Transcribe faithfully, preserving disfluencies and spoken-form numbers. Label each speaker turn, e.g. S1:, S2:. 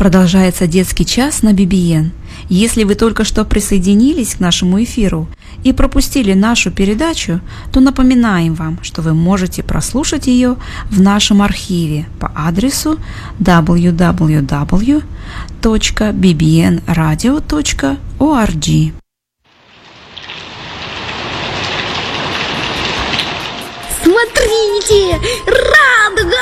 S1: Продолжается детский час на би би эн. Если вы только что присоединились к нашему эфиру и пропустили нашу передачу, то напоминаем вам, что вы можете прослушать ее в нашем архиве по адресу дабл ю дабл ю дабл ю точка би би эн радио точка орг.
S2: Смотрите! Радуга!